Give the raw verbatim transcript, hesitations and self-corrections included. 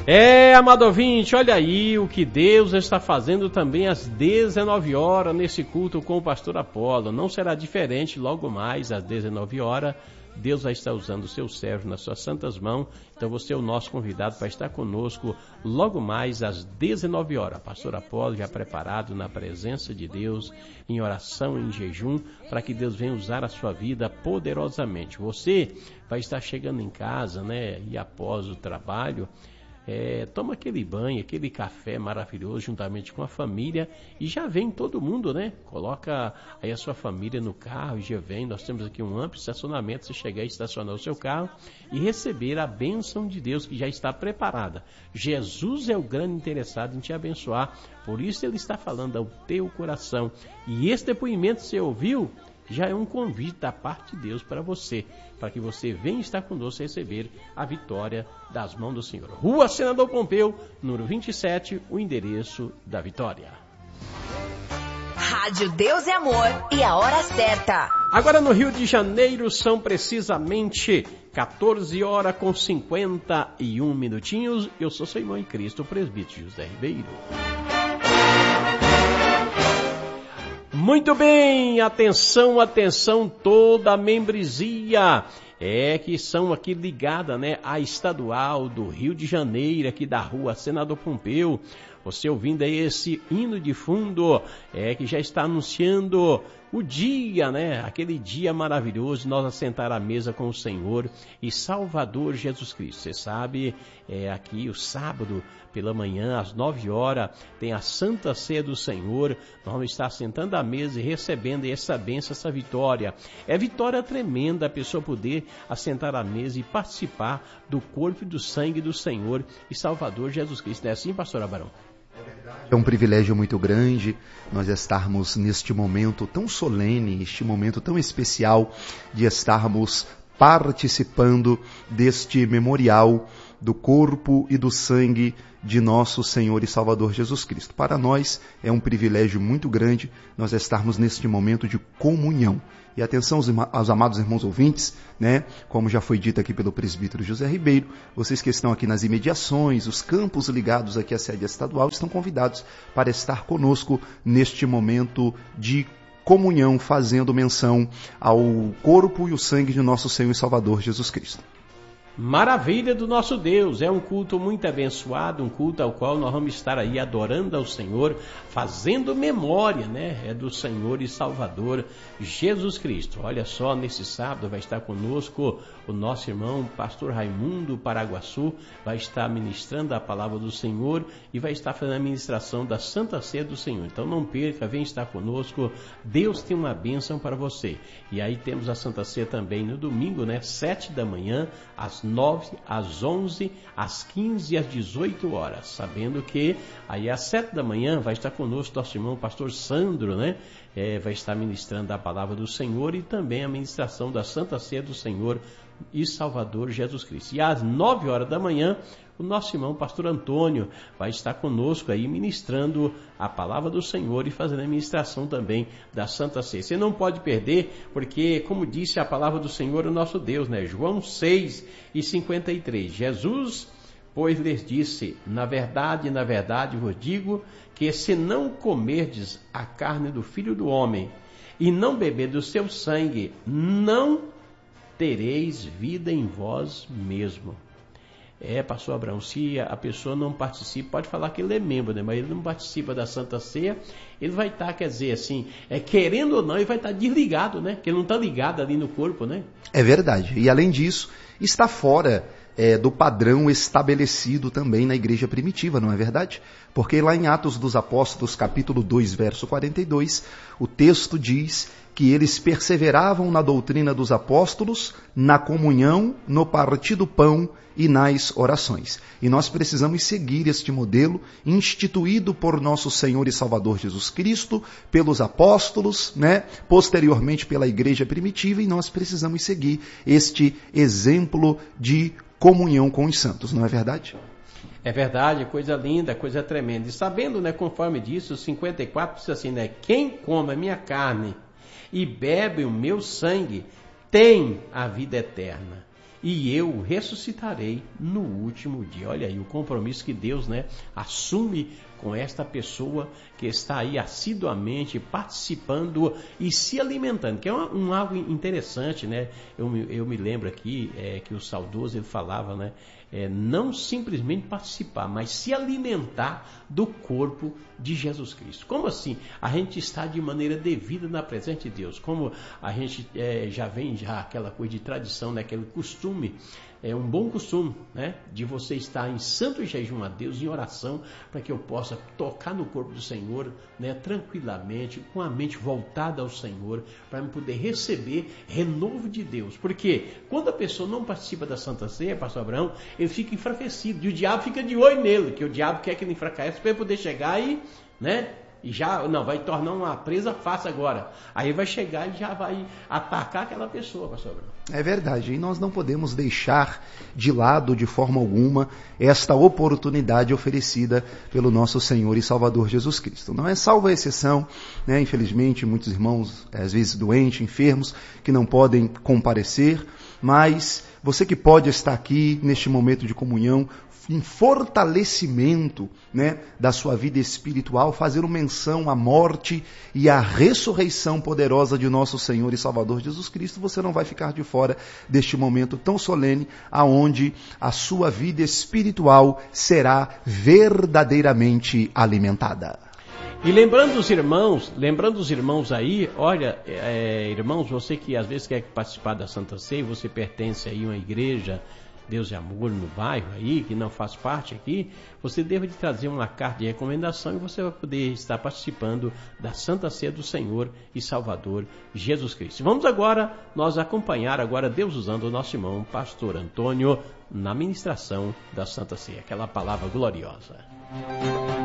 É, amado ouvinte, olha aí o que Deus está fazendo também às dezenove horas nesse culto com o pastor Apolo. Não será diferente logo mais às dezenove horas. Deus vai estar usando o seu servo nas suas santas mãos. Então você é o nosso convidado para estar conosco logo mais às dezenove horas. Pastor Apolo já preparado na presença de Deus, em oração, em jejum, para que Deus venha usar a sua vida poderosamente. Você vai estar chegando em casa, né, e após o trabalho, É, toma aquele banho, aquele café maravilhoso juntamente com a família e já vem todo mundo, né? Coloca aí a sua família no carro e já vem. Nós temos aqui um amplo estacionamento, você chegar e estacionar o seu carro e receber a bênção de Deus que já está preparada. Jesus é o grande interessado em te abençoar, por isso ele está falando ao teu coração. E esse depoimento que você ouviu já é um convite da parte de Deus para você, para que você venha estar conosco e receber a vitória das mãos do Senhor. Rua Senador Pompeu, número vinte e sete, o endereço da vitória. Rádio Deus e Amor e a hora certa. Agora no Rio de Janeiro são precisamente quatorze horas com cinquenta e um minutinhos. Eu sou seu irmão em Cristo, o presbítero José Ribeiro. Muito bem, atenção, atenção, toda a membresia é que são aqui ligada, né, à estadual do Rio de Janeiro, aqui da Rua Senador Pompeu. Você ouvindo aí esse hino de fundo, é que já está anunciando o dia, né? Aquele dia maravilhoso de nós assentar à mesa com o Senhor e Salvador Jesus Cristo. Você sabe, é aqui o sábado pela manhã, às nove horas, tem a Santa Ceia do Senhor. Nós vamos estar sentando à mesa e recebendo essa bênção, essa vitória. É vitória tremenda a pessoa poder assentar à mesa e participar do corpo e do sangue do Senhor e Salvador Jesus Cristo. Não é assim, pastor Abarão? É um privilégio muito grande nós estarmos neste momento tão solene, este momento tão especial de estarmos participando deste memorial do corpo e do sangue de nosso Senhor e Salvador Jesus Cristo. Para nós é um privilégio muito grande nós estarmos neste momento de comunhão. E atenção aos, aos amados irmãos ouvintes, né? Como já foi dito aqui pelo presbítero José Ribeiro, vocês que estão aqui nas imediações, os campos ligados aqui à sede estadual, estão convidados para estar conosco neste momento de comunhão, fazendo menção ao corpo e o sangue de nosso Senhor e Salvador Jesus Cristo. Maravilha do nosso Deus, é um culto muito abençoado, um culto ao qual nós vamos estar aí adorando ao Senhor, fazendo memória, né, é do Senhor e Salvador Jesus Cristo. Olha só, nesse sábado vai estar conosco o nosso irmão pastor Raimundo Paraguaçu, vai estar ministrando a palavra do Senhor e vai estar fazendo a ministração da Santa Ceia do Senhor. Então não perca, vem estar conosco, Deus tem uma bênção para você. E aí temos a Santa Ceia também no domingo, né, sete da manhã, às nove, às onze, às quinze e às dezoito horas, sabendo que aí às sete da manhã vai estar conosco nosso irmão pastor Sandro, né? É, vai estar ministrando a palavra do Senhor e também a ministração da Santa Ceia do Senhor e Salvador Jesus Cristo. E às nove horas da manhã, o nosso irmão pastor Antônio vai estar conosco aí ministrando a palavra do Senhor e fazendo a ministração também da Santa Ceia. Você não pode perder, porque como disse a palavra do Senhor, o nosso Deus, né? João seis e cinquenta e três. Jesus, pois lhes disse, na verdade, na verdade vos digo, que se não comerdes a carne do Filho do Homem e não beber do seu sangue, não tereis vida em vós mesmo. É, pastor Abraão, se a pessoa não participa, pode falar que ele é membro, né? Mas ele não participa da Santa Ceia, ele vai estar, quer dizer assim, é, querendo ou não, ele vai estar desligado, né? Porque ele não está ligado ali no corpo, né? É verdade. E além disso, está fora é, do padrão estabelecido também na igreja primitiva, não é verdade? Porque lá em Atos dos Apóstolos, capítulo dois, verso quarenta e dois, o texto diz que eles perseveravam na doutrina dos apóstolos, na comunhão, no partir do pão e nas orações. E nós precisamos seguir este modelo instituído por nosso Senhor e Salvador Jesus Cristo, pelos apóstolos, né? Posteriormente pela igreja primitiva, e nós precisamos seguir este exemplo de comunhão com os santos, não é verdade? É verdade, coisa linda, coisa tremenda. E sabendo, né, conforme disso, cinquenta e quatro diz assim, né? Quem come a minha carne e bebe o meu sangue tem a vida eterna. e eu ressuscitarei no último dia. Olha aí o compromisso que Deus, né, assume com esta pessoa que está aí assiduamente participando e se alimentando, que é um, um algo interessante, né? Eu, eu me lembro aqui é, que o saudoso ele falava, né? É, não simplesmente participar, mas se alimentar do corpo de Jesus Cristo. Como assim? A gente está de maneira devida na presença de Deus. Como a gente é, já vem já aquela coisa de tradição, né? Aquele costume, é um bom costume, né? De você estar em santo jejum a Deus, em oração, para que eu possa tocar no corpo do Senhor, né? Tranquilamente, com a mente voltada ao Senhor, para eu poder receber renovo de Deus. Porque quando a pessoa não participa da Santa Ceia, pastor Abraão, ele fica enfraquecido, e o diabo fica de olho nele, que o diabo quer que ele enfraqueça para ele poder chegar e, né? E já, não, vai tornar uma presa fácil agora. Aí vai chegar e já vai atacar aquela pessoa, pastor Abraão. É verdade, e nós não podemos deixar de lado de forma alguma esta oportunidade oferecida pelo nosso Senhor e Salvador Jesus Cristo. Não é salvo a exceção, né? Infelizmente, muitos irmãos, às vezes doentes, enfermos, que não podem comparecer, mas você que pode estar aqui neste momento de comunhão, em fortalecimento, né, da sua vida espiritual, fazendo menção à morte e à ressurreição poderosa de nosso Senhor e Salvador Jesus Cristo, você não vai ficar de fora deste momento tão solene, aonde a sua vida espiritual será verdadeiramente alimentada. E lembrando os irmãos, lembrando os irmãos aí, olha, é, irmãos, você que às vezes quer participar da Santa Ceia, você pertence aí a uma igreja Deus e Amor no bairro aí, que não faz parte aqui, você deve de trazer uma carta de recomendação e você vai poder estar participando da Santa Ceia do Senhor e Salvador Jesus Cristo. Vamos agora, nós acompanhar agora Deus usando o nosso irmão Pastor Antônio na ministração da Santa Ceia, aquela palavra gloriosa.